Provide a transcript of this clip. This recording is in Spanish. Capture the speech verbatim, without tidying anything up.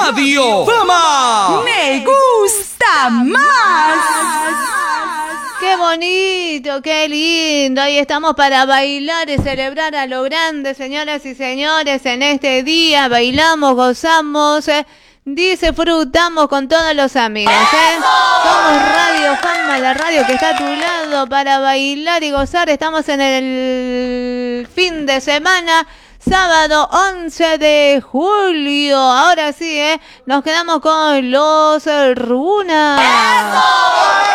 Radio Fama. Me gusta más. Qué bonito, qué lindo. Ahí estamos para bailar y celebrar a lo grande, señoras y señores. En este día bailamos, gozamos, eh, disfrutamos con todos los amigos. ¿eh? Somos Radio Fama, la radio que está a tu lado para bailar y gozar. Estamos en el fin de semana. Sábado once de julio. Ahora sí, ¿eh? Nos quedamos con los Runas.